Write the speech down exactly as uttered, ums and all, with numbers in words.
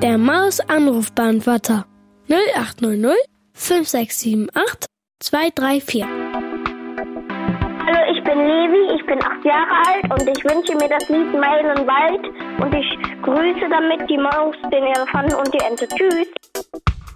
Der Maus-Anrufbeantworter null acht null null fünf sechs sieben acht zwei drei vier. Hallo, ich bin Levi, ich bin acht Jahre alt und ich wünsche mir das Lied Meilenweit und ich grüße damit die Maus, den Elefanten und die Ente. Tschüss.